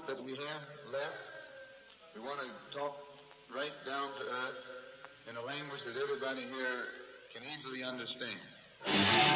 that we have left, we want to talk right down to earth in a language that everybody here can easily understand.